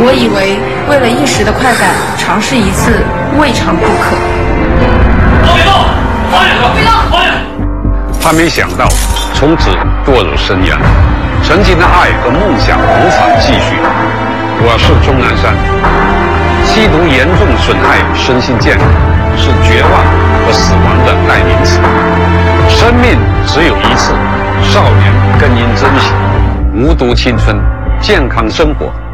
我以为为了一时的快感，尝试一次未尝不可。 别动！放下！别动！放下！ 他没想到从此堕入深渊，曾经的爱和梦想无法继续。我是钟南山。吸毒严重损害身心健康，是绝望和死亡的代名词。生命只有一次，少年更应珍惜。无毒青春，健康生活。